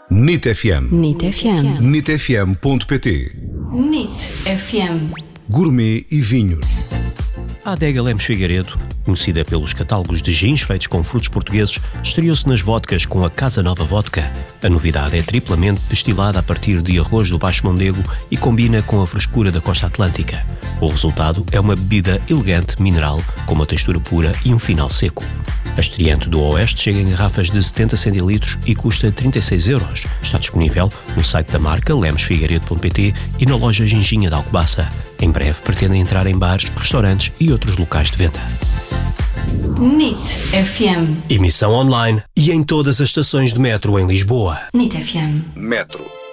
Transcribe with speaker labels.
Speaker 1: NIT FM.
Speaker 2: NIT FM.
Speaker 1: NITfm.pt.
Speaker 2: NIT FM.
Speaker 1: Gourmet e vinhos.
Speaker 3: A Adega Lemos Figueiredo, conhecida pelos catálogos de gins feitos com frutos portugueses, estreou-se nas vodkas com a Casa Nova Vodka. A novidade é triplamente destilada a partir de arroz do Baixo Mondego e combina com a frescura da costa atlântica. O resultado é uma bebida elegante, mineral, com uma textura pura e um final seco. A estreante do Oeste chega em garrafas de 70 centilitros e custa 36€. Está disponível no site da marca lemosfigueiredo.pt e na loja Ginginha de Alcobaça. Em breve pretendem entrar em bares, restaurantes e outros locais de venda.
Speaker 2: NIT FM.
Speaker 3: Emissão online e em todas as estações de metro em Lisboa.
Speaker 2: NIT FM.
Speaker 1: Metro.